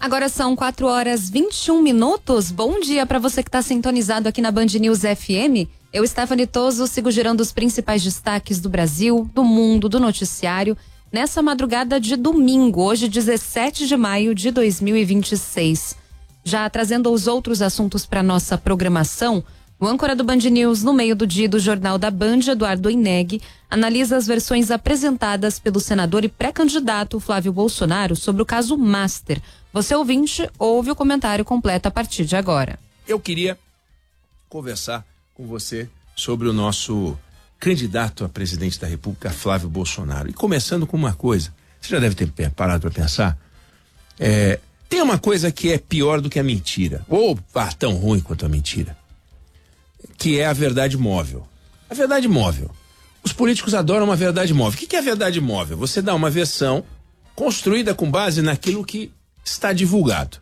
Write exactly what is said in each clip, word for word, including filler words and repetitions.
Agora são quatro horas e vinte e um minutos. Bom dia para você que está sintonizado aqui na Band News F M. Eu, Stephanie Toso, sigo gerando os principais destaques do Brasil, do mundo, do noticiário, nessa madrugada de domingo, hoje dezessete de maio de dois mil e vinte e seis. Já trazendo os outros assuntos para nossa programação, o âncora do Band News no meio do dia do Jornal da Band, Eduardo Oineg, analisa as versões apresentadas pelo senador e pré-candidato Flávio Bolsonaro sobre o caso Master. Você, ouvinte, ouve o comentário completo a partir de agora. Eu queria conversar com você sobre o nosso candidato a presidente da República, Flávio Bolsonaro. E começando com uma coisa, você já deve ter parado para pensar, é, tem uma coisa que é pior do que a mentira, ou ah, tão ruim quanto a mentira, que é a verdade móvel. A verdade móvel. Os políticos adoram uma verdade móvel. O que é a verdade móvel? Você dá uma versão construída com base naquilo que está divulgado.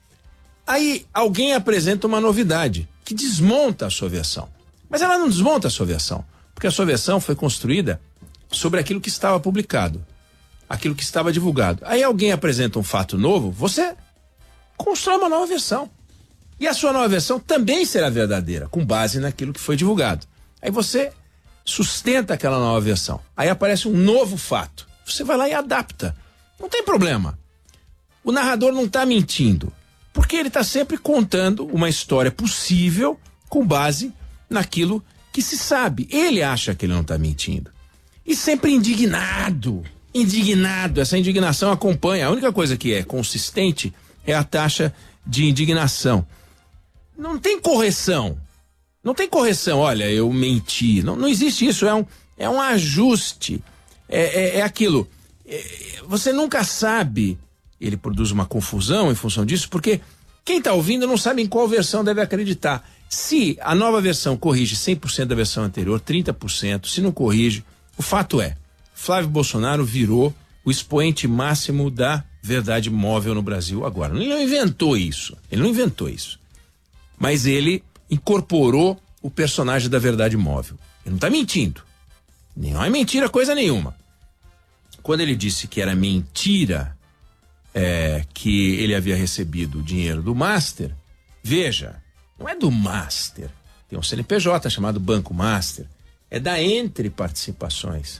Aí alguém apresenta uma novidade que desmonta a sua versão. Mas ela não desmonta a sua versão, porque a sua versão foi construída sobre aquilo que estava publicado, aquilo que estava divulgado. Aí alguém apresenta um fato novo, você constrói uma nova versão. E a sua nova versão também será verdadeira, com base naquilo que foi divulgado. Aí você sustenta aquela nova versão. Aí aparece um novo fato. Você vai lá e adapta. Não tem problema. O narrador não está mentindo, porque ele está sempre contando uma história possível com base naquilo que se sabe. Ele acha que ele não está mentindo. E sempre indignado. Indignado. Essa indignação acompanha. A única coisa que é consistente é a taxa de indignação. Não tem correção. Não tem correção. Olha, eu menti. Não, não existe isso. É um, é um ajuste. É, é, é aquilo. É, você nunca sabe. Ele produz uma confusão em função disso, porque quem está ouvindo não sabe em qual versão deve acreditar. Se a nova versão corrige cem por cento da versão anterior, trinta por cento, se não corrige, o fato é, Flávio Bolsonaro virou o expoente máximo da verdade móvel no Brasil agora. Ele não inventou isso. Ele não inventou isso. Mas ele incorporou o personagem da verdade móvel. Ele não está mentindo. Não é mentira coisa nenhuma. Quando ele disse que era mentira é, que ele havia recebido o dinheiro do Master, veja, não é do Master. Tem um C N P J chamado Banco Master. É da Entre Participações.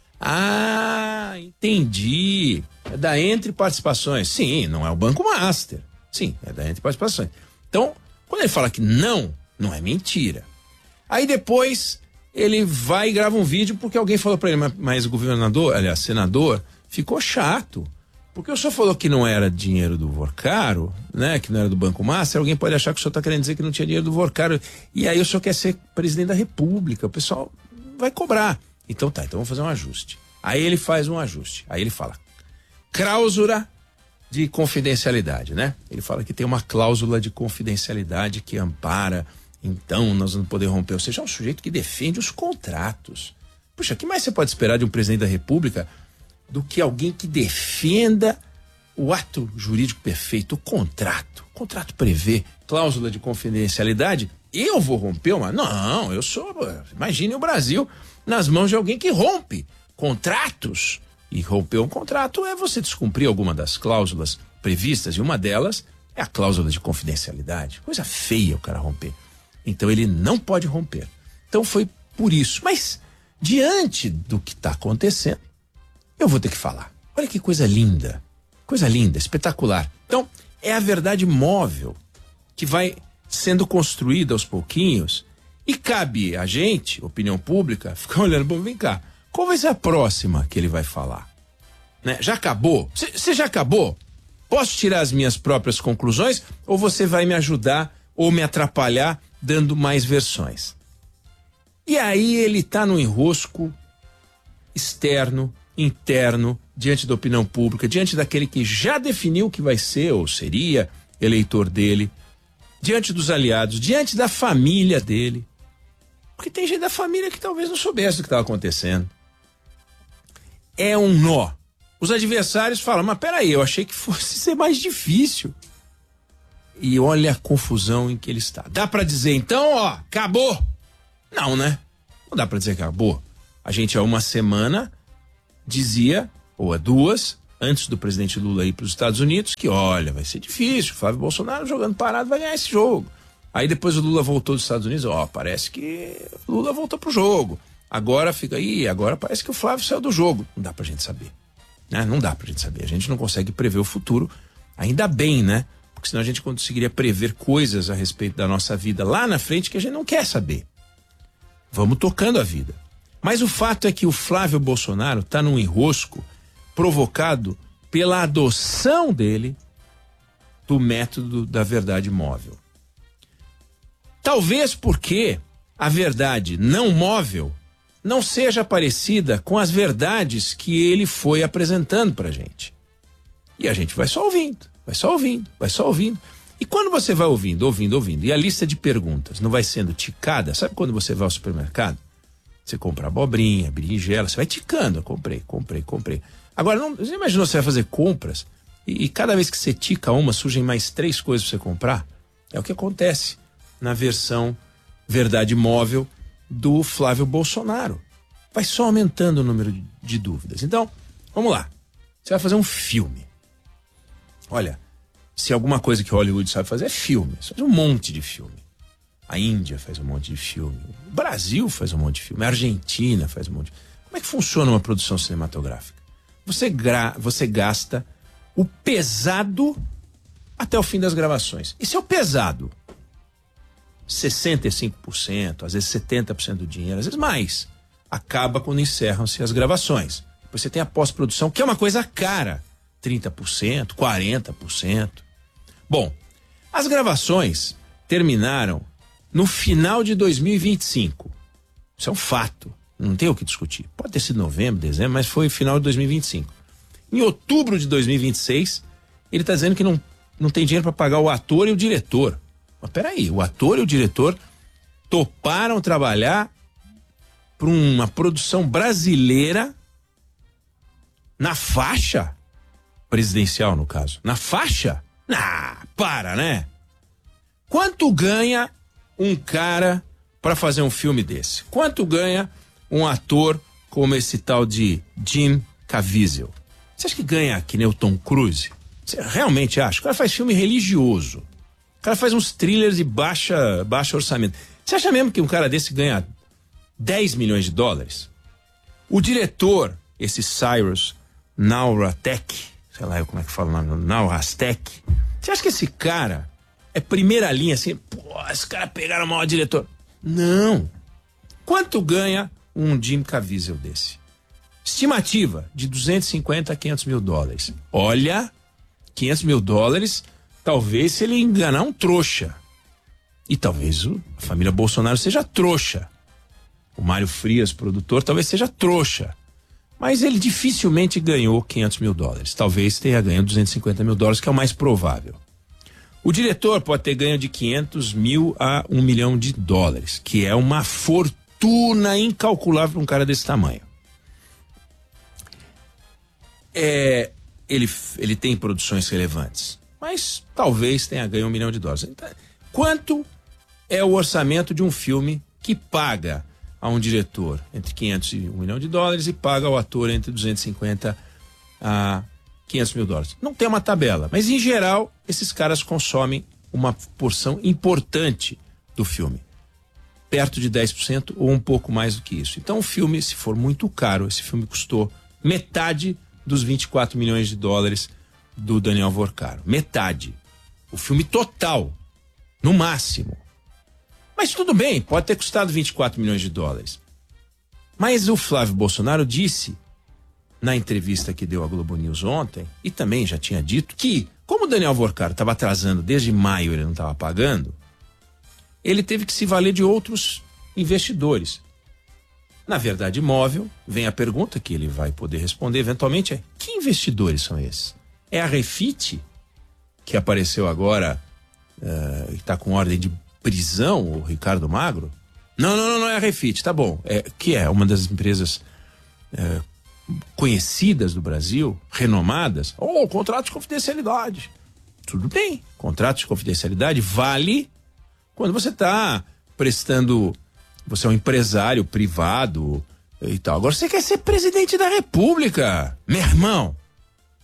Ah, entendi. É da Entre Participações. Sim, não é o Banco Master. Sim, é da Entre Participações. Então, quando ele fala que não, não é mentira. Aí depois ele vai e grava um vídeo porque alguém falou para ele, mas, mas o governador, aliás, senador, ficou chato. Porque o senhor falou que não era dinheiro do Vorcaro, né? Que não era do Banco Master. Alguém pode achar que o senhor está querendo dizer que não tinha dinheiro do Vorcaro. E aí o senhor quer ser presidente da República. O pessoal vai cobrar. Então tá, então vamos fazer um ajuste. Aí ele faz um ajuste. Aí ele fala, cláusula de confidencialidade, né? Ele fala que tem uma cláusula de confidencialidade que ampara, então nós não podemos romper. Ou seja, é um sujeito que defende os contratos. Puxa, o que mais você pode esperar de um presidente da República do que alguém que defenda o ato jurídico perfeito, o contrato? O contrato prevê cláusula de confidencialidade. Eu vou romper uma? Não, eu sou... Imagine o Brasil nas mãos de alguém que rompe contratos. E romper um contrato é você descumprir alguma das cláusulas previstas, e uma delas é a cláusula de confidencialidade. Coisa feia o cara romper. Então ele não pode romper. Então foi por isso. Mas, diante do que está acontecendo, eu vou ter que falar. Olha que coisa linda. Coisa linda, espetacular. Então, é a verdade móvel que vai sendo construída aos pouquinhos, e cabe a gente, opinião pública, ficar olhando, bom, vem cá, qual vai ser a próxima que ele vai falar? Né? Já acabou? Você já acabou? Posso tirar as minhas próprias conclusões ou você vai me ajudar ou me atrapalhar dando mais versões? E aí ele está no enrosco externo, interno, diante da opinião pública, diante daquele que já definiu o que vai ser ou seria eleitor dele, diante dos aliados, diante da família dele. Porque tem gente da família que talvez não soubesse o que estava acontecendo. É um nó. Os adversários falam, mas peraí, eu achei que fosse ser mais difícil. E olha a confusão em que ele está. Dá para dizer então, ó, acabou? Não, né? Não dá para dizer que acabou. A gente há uma semana dizia, ou há duas, antes do presidente Lula ir para os Estados Unidos, que olha, vai ser difícil, o Flávio Bolsonaro jogando parado vai ganhar esse jogo. Aí depois o Lula voltou dos Estados Unidos, ó, parece que o Lula voltou pro jogo. Agora fica aí, agora parece que o Flávio saiu do jogo. Não dá pra gente saber, né? Não dá pra gente saber, a gente não consegue prever o futuro, ainda bem, né? Porque senão a gente conseguiria prever coisas a respeito da nossa vida lá na frente que a gente não quer saber. Vamos tocando a vida. Mas o fato é que o Flávio Bolsonaro está num enrosco provocado pela adoção dele do método da verdade móvel. Talvez porque a verdade não móvel não seja parecida com as verdades que ele foi apresentando pra gente. E a gente vai só ouvindo, vai só ouvindo, vai só ouvindo. E quando você vai ouvindo, ouvindo, ouvindo, e a lista de perguntas não vai sendo ticada, sabe quando você vai ao supermercado? Você compra abobrinha, berinjela, você vai ticando, eu comprei, comprei, comprei. Agora, não, você imaginou você vai fazer compras e, e cada vez que você tica uma, surgem mais três coisas para você comprar? É o que acontece na versão verdade móvel do Flávio Bolsonaro. Vai só aumentando o número de, de dúvidas. Então, vamos lá. Você vai fazer um filme. Olha, se alguma coisa que Hollywood sabe fazer é filme. Você faz um monte de filme. A Índia faz um monte de filme. O Brasil faz um monte de filme. A Argentina faz um monte de filme. Como é que funciona uma produção cinematográfica? Você, gra... Você gasta o pesado até o fim das gravações. E se é o pesado? sessenta e cinco por cento, às vezes setenta por cento do dinheiro, às vezes mais. Acaba quando encerram-se as gravações. Depois você tem a pós-produção, que é uma coisa cara. trinta por cento, quarenta por cento. Bom, as gravações terminaram no final de dois mil e vinte e cinco. Isso é um fato. Não tem o que discutir. Pode ter sido novembro, dezembro, mas foi final de dois mil e vinte e cinco. Em outubro de dois mil e vinte e seis, ele está dizendo que não, não tem dinheiro para pagar o ator e o diretor. Mas peraí, o ator e o diretor toparam trabalhar para uma produção brasileira na faixa presidencial, no caso. Na faixa? Ah, para, né? Quanto ganha um cara para fazer um filme desse? Quanto ganha um ator como esse tal de Jim Caviezel? Você acha que ganha que nem o Tom Cruise? Você realmente acha? O cara faz filme religioso. O cara faz uns thrillers de baixa, baixa orçamento. Você acha mesmo que um cara desse ganha dez milhões de dólares? O diretor, esse Cyrus Nauratek, sei lá como é que fala o nome, Naurastek, você acha que esse cara é primeira linha assim? Pô, esse cara pegaram o maior diretor. Não. Quanto ganha um Jim Caviezel desse? Estimativa de duzentos e cinquenta a quinhentos mil dólares. Olha, quinhentos mil dólares, talvez se ele enganar um trouxa. E talvez o, a família Bolsonaro seja trouxa. O Mário Frias, produtor, talvez seja trouxa. Mas ele dificilmente ganhou quinhentos mil dólares. Talvez tenha ganho duzentos e cinquenta mil dólares, que é o mais provável. O diretor pode ter ganho de quinhentos mil a um milhão de dólares, que é uma fortuna incalculável para um cara desse tamanho. É, ele, ele tem produções relevantes, mas talvez tenha ganho um milhão de dólares. Então, quanto é o orçamento de um filme que paga a um diretor entre quinhentos e um milhão de dólares e paga ao ator entre duzentos e cinquenta a quinhentos mil dólares? Não tem uma tabela, mas em geral esses caras consomem uma porção importante do filme, perto de dez por cento ou um pouco mais do que isso. Então o filme, se for muito caro, esse filme custou metade dos vinte e quatro milhões de dólares do Daniel Vorcaro. Metade. O filme total, no máximo. Mas tudo bem, pode ter custado vinte e quatro milhões de dólares. Mas o Flávio Bolsonaro disse, na entrevista que deu à Globo News ontem, e também já tinha dito, que como o Daniel Vorcaro estava atrasando desde maio, ele não estava pagando, ele teve que se valer de outros investidores. Na verdade imóvel, vem a pergunta que ele vai poder responder eventualmente, é: que investidores são esses? É a Refit, que apareceu agora e uh, está com ordem de prisão, o Ricardo Magro? Não, não, não, não é a Refit, tá bom. É, que é uma das empresas uh, conhecidas do Brasil, renomadas. Oh, contrato de confidencialidade. Tudo bem, contrato de confidencialidade vale quando você está prestando... Você é um empresário privado e tal. Agora você quer ser presidente da República, meu irmão.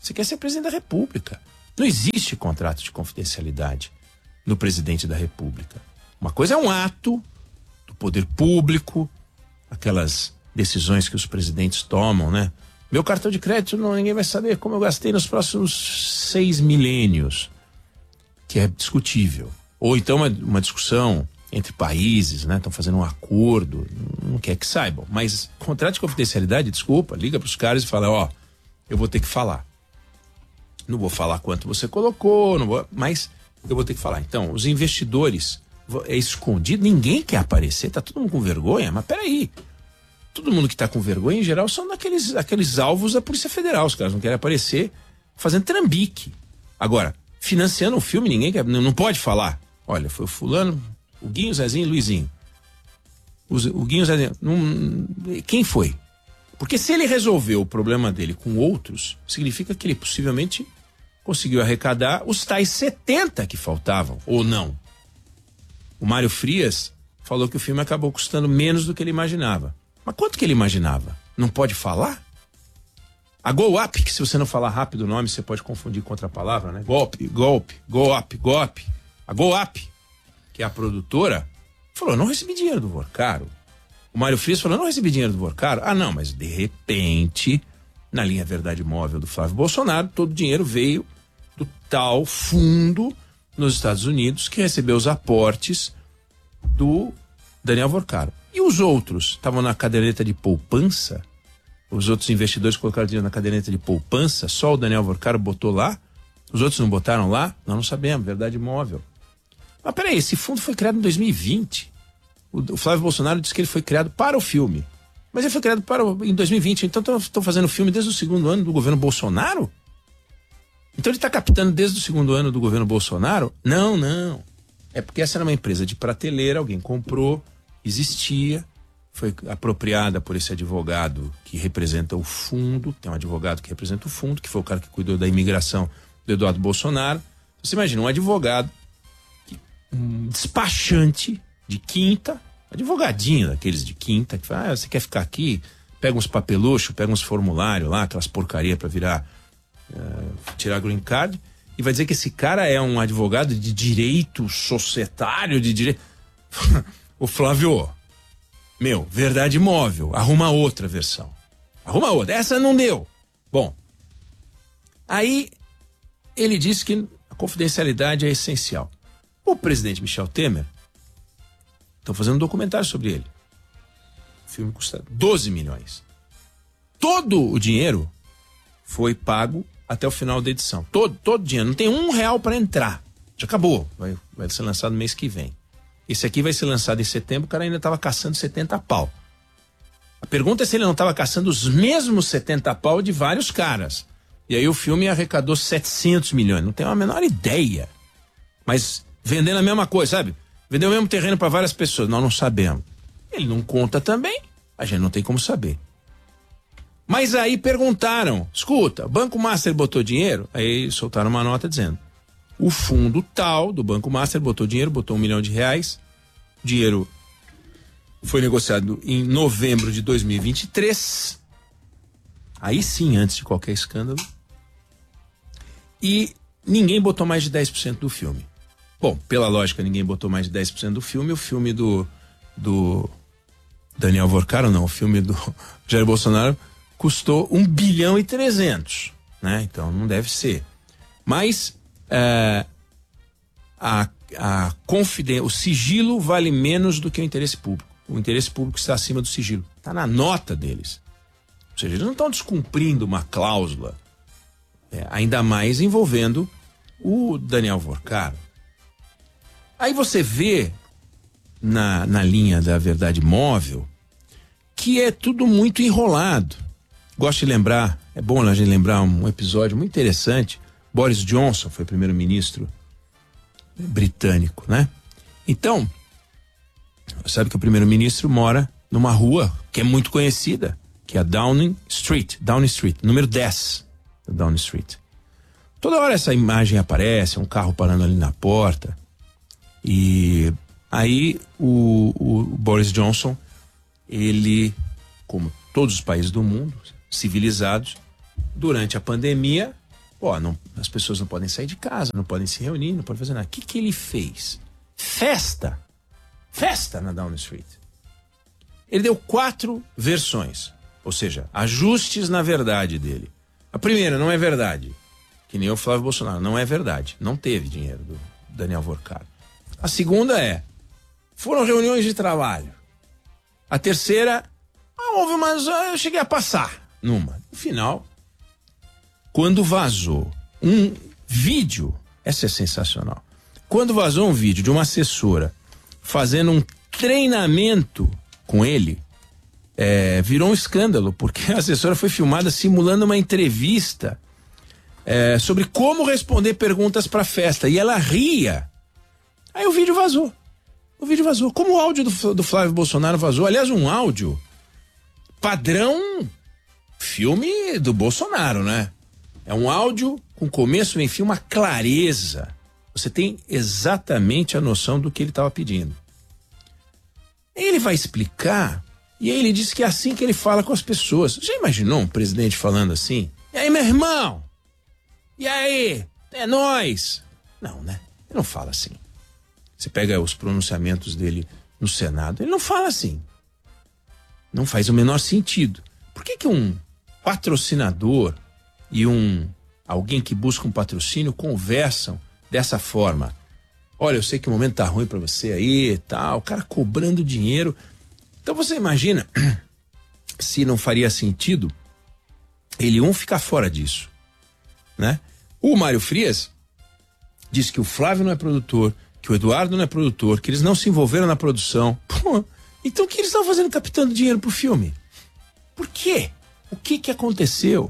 Você quer ser presidente da República. Não existe contrato de confidencialidade no presidente da República. Uma coisa é um ato do poder público, aquelas decisões que os presidentes tomam, né? Meu cartão de crédito, não, ninguém vai saber como eu gastei nos próximos seis milênios, que é discutível. Ou então uma, uma discussão entre países, né? Estão fazendo um acordo, não quer que saibam. Mas contrato de confidencialidade, desculpa, liga para os caras e fala, ó, eu vou ter que falar. Não vou falar quanto você colocou, não vou, mas eu vou ter que falar. Então, os investidores, é escondido, ninguém quer aparecer, tá todo mundo com vergonha, mas peraí. Todo mundo que tá com vergonha, em geral, são daqueles aqueles alvos da Polícia Federal. Os caras não querem aparecer fazendo trambique. Agora, financiando um filme, ninguém quer, não, não pode falar. Olha, foi o fulano, o Guinho, o Zezinho e o Luizinho. O, o Guinho, o Zezinho, não, quem foi? Porque se ele resolveu o problema dele com outros, significa que ele possivelmente conseguiu arrecadar os tais setenta que faltavam, ou não. O Mário Frias falou que o filme acabou custando menos do que ele imaginava. Mas quanto que ele imaginava? Não pode falar? A Go Up, que se você não falar rápido o nome, você pode confundir com outra palavra, né? Golpe, golpe, Go Up, golpe. A Go Up, que é a produtora, falou, não recebi dinheiro do Vorcaro. O Mário Frias falou, não recebi dinheiro do Vorcaro. Ah, não, mas de repente, na linha Verdade Móvel do Flávio Bolsonaro, todo o dinheiro veio do tal fundo nos Estados Unidos que recebeu os aportes do Daniel Vorcaro. E os outros estavam na caderneta de poupança? Os outros investidores colocaram dinheiro na caderneta de poupança? Só o Daniel Vorcaro botou lá? Os outros não botaram lá? Nós não sabemos, Verdade Móvel. Mas peraí, esse fundo foi criado em dois mil e vinte. O, o Flávio Bolsonaro disse que ele foi criado para o filme. Mas ele foi criado para o, em dois mil e vinte. Então estão fazendo filme desde o segundo ano do governo Bolsonaro? Então ele está captando desde o segundo ano do governo Bolsonaro? Não, não. É porque essa era uma empresa de prateleira, alguém comprou, existia, foi apropriada por esse advogado que representa o fundo, tem um advogado que representa o fundo, que foi o cara que cuidou da imigração do Eduardo Bolsonaro. Você imagina, um advogado, um despachante de quinta, advogadinho daqueles de quinta, que fala, ah, você quer ficar aqui? Pega uns papeluchos, pega uns formulários lá, aquelas porcaria para virar, uh, tirar green card, e vai dizer que esse cara é um advogado de direito societário, de direito... O Flávio, meu, Verdade Móvel, arruma outra versão. Arruma outra, essa não deu. Bom, aí ele disse que a confidencialidade é essencial. O presidente Michel Temer, estão fazendo um documentário sobre ele. O filme custa doze milhões. Todo o dinheiro foi pago até o final da edição. Todo, todo o dinheiro, não tem um real para entrar. Já acabou, vai, vai ser lançado no mês que vem. Esse aqui vai ser lançado em setembro, o cara ainda estava caçando setenta pau. A pergunta é se ele não estava caçando os mesmos setenta pau de vários caras. E aí o filme arrecadou setecentos milhões. Não tenho a menor ideia. Mas vendendo a mesma coisa, sabe? Vendeu o mesmo terreno para várias pessoas. Nós não sabemos. Ele não conta também. A gente não tem como saber. Mas aí perguntaram, escuta, o Banco Master botou dinheiro? Aí soltaram uma nota dizendo, o fundo tal do Banco Master botou dinheiro, botou um milhão de reais. O dinheiro foi negociado em novembro de dois mil e vinte e três. Aí sim, antes de qualquer escândalo. E ninguém botou mais de dez por cento do filme. Bom, pela lógica, ninguém botou mais de dez por cento do filme. O filme do, do Daniel Vorcaro, não, o filme do Jair Bolsonaro custou um bilhão e trezentos, né? Então não deve ser. Mas é, a, a confiden- o sigilo vale menos do que o interesse público. O interesse público está acima do sigilo. Está na nota deles. Ou seja, eles não estão descumprindo uma cláusula, é, ainda mais envolvendo o Daniel Vorcaro. Aí você vê na, na linha da Verdade Móvel que é tudo muito enrolado. Gosto de lembrar, é bom a gente lembrar um episódio muito interessante. Boris Johnson foi primeiro-ministro britânico, né? Então, sabe que o primeiro-ministro mora numa rua que é muito conhecida, que é a Downing Street, Downing Street, número dez da Downing Street. Toda hora essa imagem aparece, um carro parando ali na porta. E aí o, o Boris Johnson, ele, como todos os países do mundo, civilizados, durante a pandemia, Ó, não, as pessoas não podem sair de casa, não podem se reunir, não podem fazer nada. O que que ele fez? Festa. Festa na Downing Street. Ele deu quatro versões, ou seja, ajustes na verdade dele. A primeira, não é verdade. Que nem o Flávio Bolsonaro, não é verdade. Não teve dinheiro do Daniel Vorcaro. A segunda é, foram reuniões de trabalho. A terceira, ah, houve umas, eu cheguei a passar numa. No final, quando vazou um vídeo, essa é sensacional, quando vazou um vídeo de uma assessora fazendo um treinamento com ele, é, virou um escândalo, porque a assessora foi filmada simulando uma entrevista é, sobre como responder perguntas para festa, e ela ria. Aí o vídeo vazou. O vídeo vazou. Como o áudio do, do Flávio Bolsonaro vazou. Aliás, um áudio padrão filme do Bolsonaro, né? É um áudio com começo e fim, uma clareza. Você tem exatamente a noção do que ele estava pedindo. Ele vai explicar, e aí ele diz que é assim que ele fala com as pessoas. Já imaginou um presidente falando assim? E aí, meu irmão? E aí? É nóis? Não, né? Ele não fala assim. Você pega os pronunciamentos dele no Senado, ele não fala assim. Não faz o menor sentido. Por que que um patrocinador e um alguém que busca um patrocínio conversam dessa forma? Olha, eu sei que o momento tá ruim para você aí e tal, o cara cobrando dinheiro. Então você imagina se não faria sentido ele um ficar fora disso, né? O Mário Frias diz que o Flávio não é produtor, que o Eduardo não é produtor, que eles não se envolveram na produção. Pô, então o que eles estão fazendo captando dinheiro pro filme? Por quê? O que que aconteceu?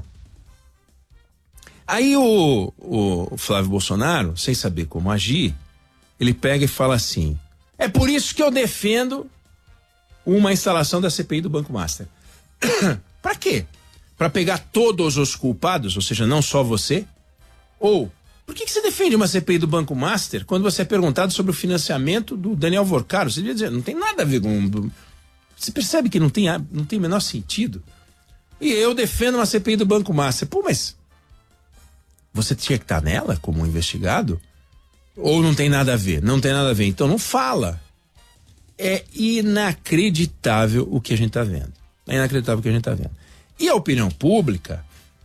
Aí o, o Flávio Bolsonaro, sem saber como agir, ele pega e fala assim, é por isso que eu defendo uma instalação da C P I do Banco Master. Pra quê? Pra pegar todos os culpados, ou seja, não só você? Ou, por que que você defende uma C P I do Banco Master quando você é perguntado sobre o financiamento do Daniel Vorcaro? Você devia dizer, não tem nada a ver com... Você percebe que não tem, não tem o menor sentido? E eu defendo uma C P I do Banco Master. Pô, mas você tinha que estar nela como investigado? Ou não tem nada a ver? Não tem nada a ver, então não fala. É inacreditável o que a gente está vendo. É inacreditável o que a gente está vendo. E a opinião pública,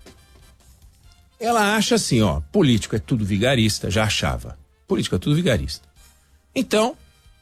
ela acha assim, ó, político é tudo vigarista, já achava. Político é tudo vigarista. Então,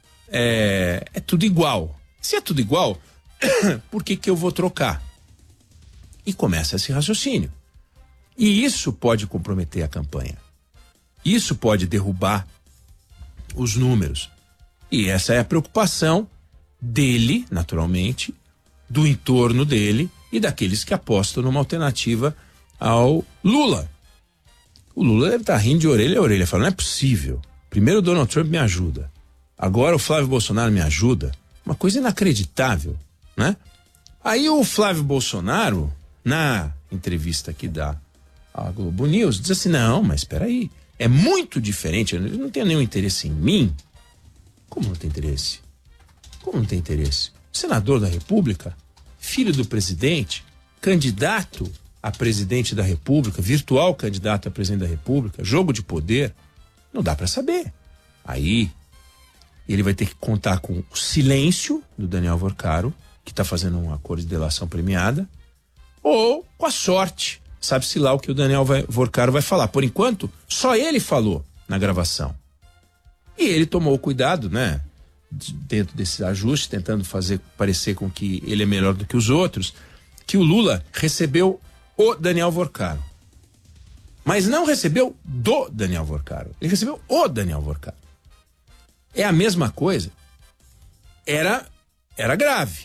é, é tudo igual. Se é tudo igual, por que que eu vou trocar? E começa esse raciocínio. E isso pode comprometer a campanha. Isso pode derrubar os números. E essa é a preocupação dele, naturalmente, do entorno dele e daqueles que apostam numa alternativa ao Lula. O Lula deve estar rindo de orelha a orelha, falando, não é possível. Primeiro o Donald Trump me ajuda. Agora o Flávio Bolsonaro me ajuda. Uma coisa inacreditável, né? Aí o Flávio Bolsonaro, na entrevista que dá a Globo News, diz assim, não, mas espera aí, é muito diferente, ele não tem nenhum interesse em mim. Como não tem interesse? Como não tem interesse? Senador da República, filho do presidente, candidato a presidente da República, virtual candidato a presidente da República, jogo de poder, não dá para saber. Aí ele vai ter que contar com o silêncio do Daniel Vorcaro, que está fazendo um acordo de delação premiada, ou com a sorte. Sabe-se lá o que o Daniel vai, Vorcaro vai falar. Por enquanto, só ele falou na gravação. E ele tomou cuidado, né? Dentro desse ajuste, tentando fazer parecer com que ele é melhor do que os outros, que o Lula recebeu o Daniel Vorcaro. Mas não recebeu do Daniel Vorcaro. Ele recebeu o Daniel Vorcaro. É a mesma coisa. Era, era grave.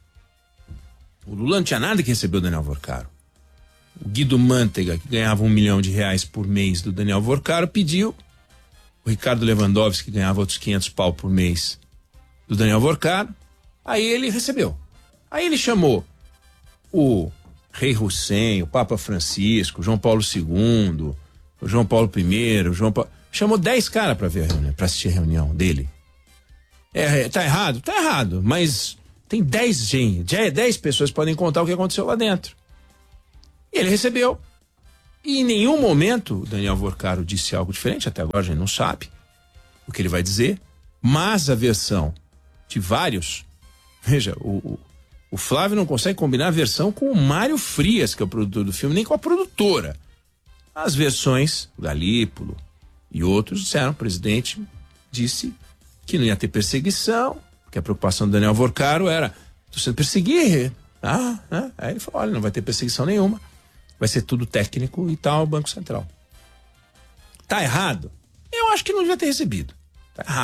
O Lula não tinha nada que receber o Daniel Vorcaro. O Guido Mantega, que ganhava um milhão de reais por mês do Daniel Vorcaro, pediu. O Ricardo Lewandowski, que ganhava outros quinhentos pau por mês do Daniel Vorcaro. Aí ele recebeu. Aí ele chamou o Rei Hussein, o Papa Francisco, João Paulo segundo, o João Paulo primeiro, o João Paulo... Chamou dez caras para ver a reunião, para assistir a reunião dele. É, tá errado? Tá errado, mas tem dez gente, dez pessoas que podem contar o que aconteceu lá dentro. E ele recebeu. E em nenhum momento o Daniel Vorcaro disse algo diferente, até agora a gente não sabe o que ele vai dizer, mas a versão de vários, veja, o, o, o Flávio não consegue combinar a versão com o Mário Frias, que é o produtor do filme, nem com a produtora. As versões, o Galípolo e outros disseram, o presidente disse que não ia ter perseguição, que a preocupação do Daniel Vorcaro era, tô sendo perseguido. Ah, ah. Aí ele falou, olha, não vai ter perseguição nenhuma, vai ser tudo técnico e tal, Banco Central. Tá errado? Eu acho que não devia ter recebido. Tá errado.